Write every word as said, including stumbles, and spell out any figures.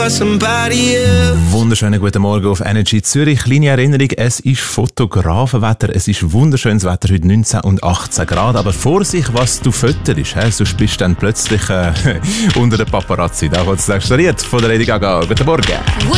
for somebody else. Wunderschönen guten Morgen auf Energy Zürich. Kleine Erinnerung, es ist Fotografenwetter. Es ist wunderschönes Wetter, heute neunzehn und achtzehn Grad. Aber Vorsicht, was du fötterst, he? Sonst bist du dann plötzlich äh, unter den Paparazzi. Da wird es von der Lady Gaga. Guten Morgen.